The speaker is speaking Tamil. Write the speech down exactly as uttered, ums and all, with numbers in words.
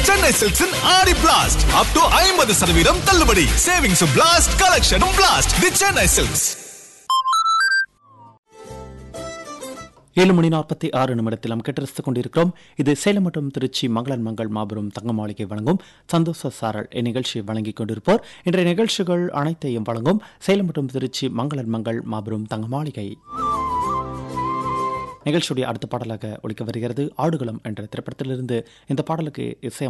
Chennai சில்க்ஸின் Aadi blast up to ஐம்பது சதவீதம் தள்ளுபடி. Savings blast, கலெக்ஷனும் blast. தி சென்னை சில்க்ஸ். ஏழு மணி நாற்பத்தி ஆறு நிமிடத்தில் நாம் கேட்டரசித்துக் கொண்டிருக்கிறோம். இது சேலம் மற்றும் திருச்சி மங்களன் மங்கள் மாபெரும் தங்க மாளிகை வழங்கும் சந்தோஷ சாரல் இந்நிகழ்ச்சியை வழங்கிக் கொண்டிருப்போர். இன்றைய நிகழ்ச்சிகள் அனைத்தையும் வழங்கும் சேலம் மற்றும் திருச்சி மங்களன் மங்கள் மாபெரும் தங்க மாளிகை. நிகழ்ச்சியுடைய அடுத்த பாடலாக ஒலிக்க வருகிறது ஆடுகளம் என்ற திரைப்படத்திலிருந்து. இந்த பாடலுக்கு இசை